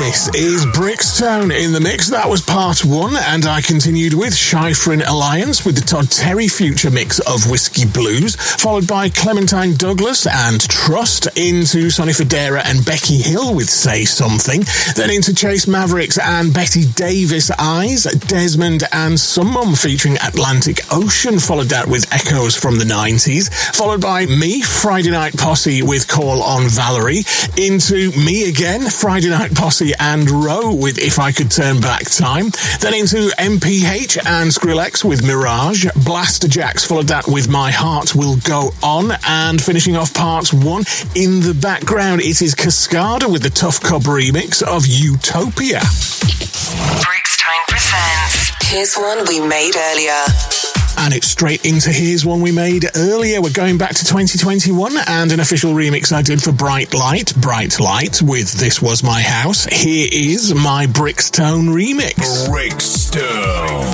This is Brixton in the mix. That was part one, and I continued with Schifrin Alliance with the Todd Terry Future mix of Whiskey Blues, followed by Clementine Douglas and Trust, into Sonny Fodera and Becky Hill with Say Something, then into Chase Mavericks and Betty Davis Eyes, Desmond and Some Mum featuring Atlantic Ocean, followed that with Echoes from the 90s, followed by me, Friday Night Posse with Call on Valerie, into me again, Friday Night Posse and Roe with If I Could Turn Back Time, then into MPH and Skrillex with Mirage, Blaster Jacks followed that with My Heart Will Go On, and finishing off part one, in the background it is Cascada with the Tough Cub remix of Utopia. Brixton presents Here's One We Made Earlier. And it's straight into Here's One We Made Earlier. We're going back to 2021 and an official remix I did for Bright Light with This Was My House. Here is my Brixton remix. Brixton.